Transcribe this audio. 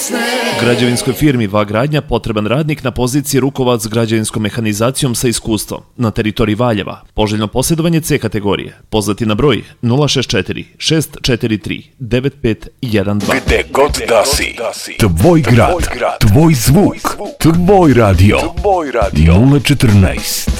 Građevinskoj firmi VA Gradnja potreban radnik na poziciji rukovac građevinskom mehanizacijom sa iskustvom na teritoriji Valjeva. Poželjno posjedovanje C kategorije. Pozvati na broj 064 643 9512. Gde god da si, tvoj grad, tvoj zvuk, tvoj radio, 014.